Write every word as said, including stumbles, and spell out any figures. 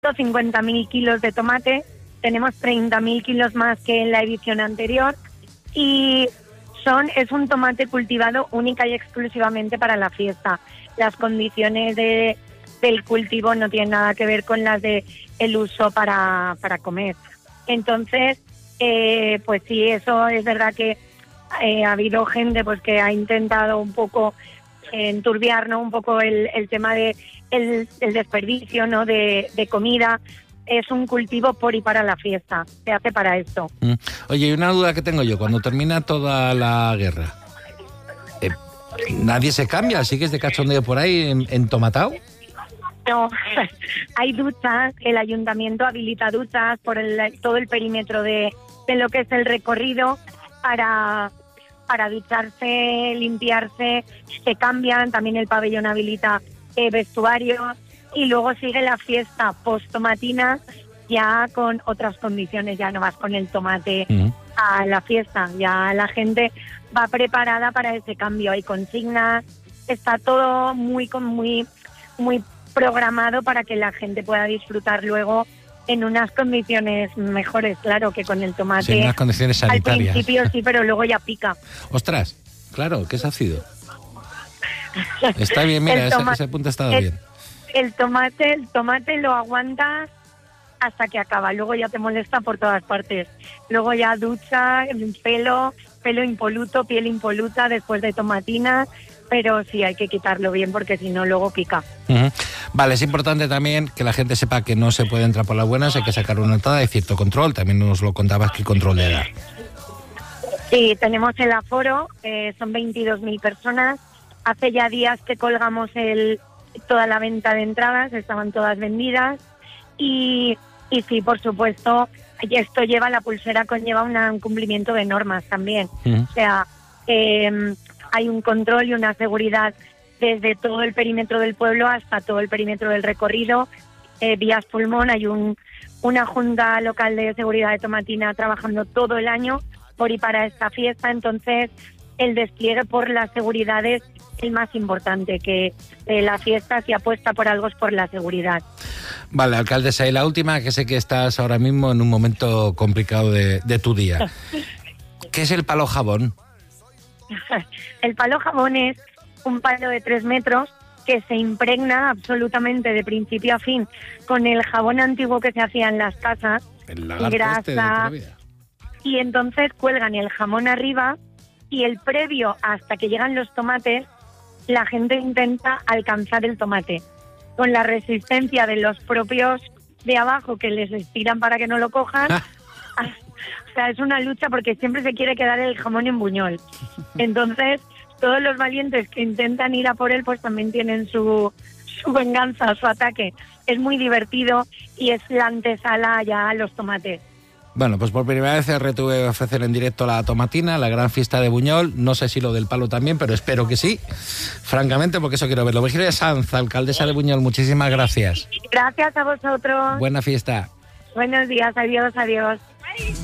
ciento cincuenta mil kilos de tomate, tenemos treinta mil kilos más que en la edición anterior y son es un tomate cultivado única y exclusivamente para la fiesta. Las condiciones de, del cultivo no tienen nada que ver con las de el uso para, para comer. Entonces, eh, pues sí, eso es verdad que eh, ha habido gente pues que ha intentado un poco eh, enturbiar, ¿no? Un poco el, el tema de el, el desperdicio, ¿no? de, de comida. Es un cultivo por y para la fiesta, se hace para esto. Mm. Oye, y una duda que tengo yo, cuando termina toda la guerra, eh, ¿nadie se cambia? ¿Sigues de cachondeo por ahí en, entomatado? No, hay duchas, el ayuntamiento habilita duchas por el, todo el perímetro de, de lo que es el recorrido para, para ducharse, limpiarse, se cambian, también el pabellón habilita eh, vestuarios. Y luego sigue la fiesta post-tomatina ya con otras condiciones, ya no vas con el tomate uh-huh. a la fiesta, ya la gente va preparada para ese cambio, hay consignas, está todo muy muy muy programado para que la gente pueda disfrutar luego en unas condiciones mejores, claro, que con el tomate. Sí, en unas condiciones sanitarias. Al principio sí, pero luego ya pica. Ostras, claro, ¿qué es ácido? Está bien, mira, ese, ese punto ha estado el, bien. El tomate, el tomate lo aguantas hasta que acaba, luego ya te molesta por todas partes. Luego ya ducha, pelo, pelo impoluto, piel impoluta después de tomatina, pero sí hay que quitarlo bien porque si no luego pica. Uh-huh. Vale, es importante también que la gente sepa que no se puede entrar por las buenas, hay que sacar una entrada de cierto control, también nos lo contabas, ¿qué control de edad? Sí, tenemos el aforo, eh, son veintidós mil personas, hace ya días que colgamos el toda la venta de entradas, estaban todas vendidas y, y sí, por supuesto, esto lleva, la pulsera conlleva una, un cumplimiento de normas también. Uh-huh. O sea, eh, hay un control y una seguridad desde todo el perímetro del pueblo hasta todo el perímetro del recorrido. Eh, Vías Pulmón, hay un, una junta local de seguridad de Tomatina trabajando todo el año por y para esta fiesta, entonces el despliegue por la seguridad es el más importante, que eh, la fiesta si apuesta por algo es por la seguridad. Vale, alcaldesa, y la última, que sé que estás ahora mismo en un momento complicado de, de tu día. ¿Qué es el palo jabón? El palo jabón es un palo de tres metros que se impregna absolutamente de principio a fin con el jabón antiguo que se hacía en las casas, el grasa, este y entonces cuelgan el jamón arriba y el previo hasta que llegan los tomates, la gente intenta alcanzar el tomate con la resistencia de los propios de abajo que les estiran para que no lo cojan. O sea, es una lucha porque siempre se quiere quedar el jamón en buñol. Entonces, todos los valientes que intentan ir a por él, pues también tienen su, su venganza, su ataque. Es muy divertido y es la antesala ya a los tomates. Bueno, pues por primera vez R T V va a ofrecer en directo la tomatina, la gran fiesta de Buñol. No sé si lo del palo también, pero espero que sí, francamente, porque eso quiero verlo. Virginia Sanz, alcaldesa de Buñol, muchísimas gracias. Gracias a vosotros. Buena fiesta. Buenos días, adiós, adiós.